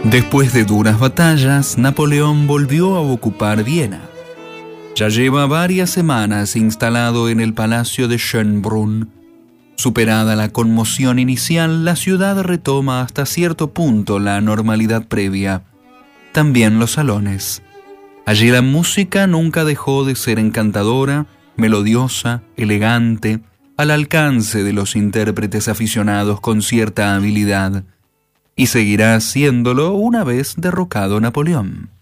Después de duras batallas, Napoleón volvió a ocupar Viena. Ya lleva varias semanas instalado en el Palacio de Schönbrunn. Superada la conmoción inicial, la ciudad retoma hasta cierto punto la normalidad previa. También los salones. Allí la música nunca dejó de ser encantadora, melodiosa, elegante, al alcance de los intérpretes aficionados con cierta habilidad, y seguirá haciéndolo una vez derrocado Napoleón.